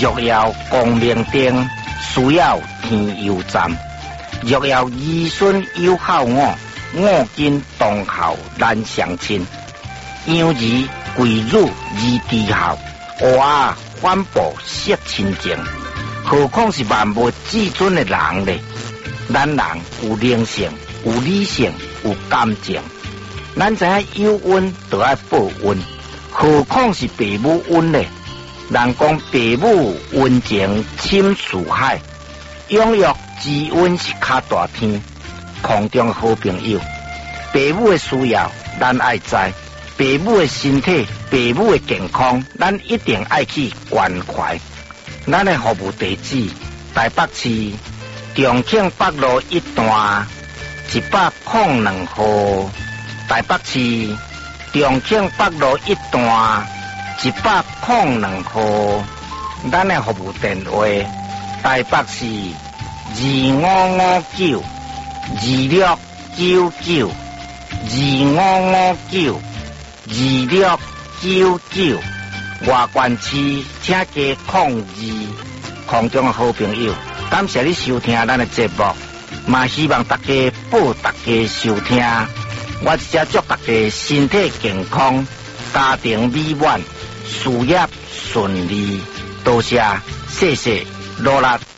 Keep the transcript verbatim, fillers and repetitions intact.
若要光明灯，需要天佑站。若要儿孙友好我，我今同校难相亲。养儿贵辱而低孝，娃反哺惜亲情。何况是万物至尊的人呢？咱人有灵性，有理性，有感情。咱知影有恩就要报恩，何况是父母恩呢？人讲父母恩情深似海，养育之恩是较大天。空中好朋友，父母的需要咱爱知，父母的身体、父母的健康，咱一定爱去关怀。咱的服务地址：台北市重庆北路一段一百零两号。台北市重庆北路一段一百零两号。咱的服务电话：台北市二五五九二六九九二五五九二六九九。外关市请加控二。空中好朋友，感谢你收听咱的节目，嘛希望大家报大家收听。我只祝大家身体健康，家庭美满，事业顺利。多谢，谢谢，罗拉。